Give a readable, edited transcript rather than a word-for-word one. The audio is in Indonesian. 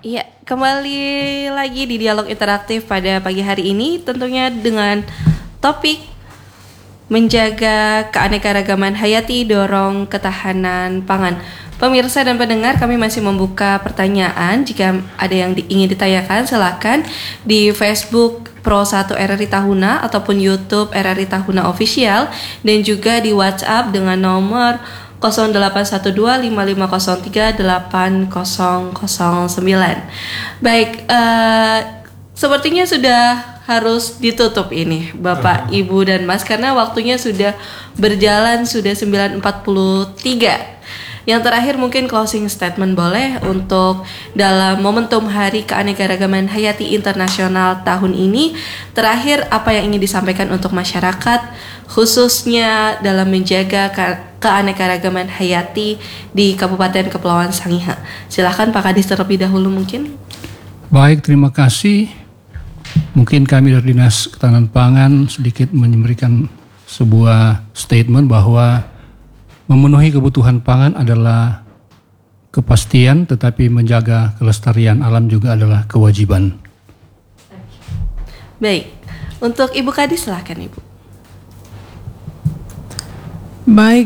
Iya, kembali lagi di dialog interaktif pada pagi hari ini, tentunya dengan topik menjaga keanekaragaman hayati, dorong ketahanan pangan. Pemirsa dan pendengar, kami masih membuka pertanyaan. Jika ada yang ingin ditanyakan, silakan di Facebook Pro 1 RRI Tahuna ataupun YouTube RRI Tahuna Official, dan juga di WhatsApp dengan nomor 0812-5503-8009. Baik, sepertinya sudah harus ditutup ini Bapak, Ibu, dan Mas, karena waktunya sudah berjalan, sudah 9.43. Yang terakhir mungkin closing statement boleh untuk dalam momentum Hari Keanekaragaman Hayati Internasional tahun ini. Terakhir, apa yang ingin disampaikan untuk masyarakat, khususnya dalam menjaga keanekaragaman hayati di Kabupaten Kepulauan Sangihe. Silakan Pak Kadis terlebih dahulu mungkin. Baik, terima kasih. Mungkin kami dari Dinas Ketahanan Pangan sedikit memberikan sebuah statement bahwa memenuhi kebutuhan pangan adalah kepastian, tetapi menjaga kelestarian alam juga adalah kewajiban. Baik, untuk Ibu Kadis silakan Ibu. Baik.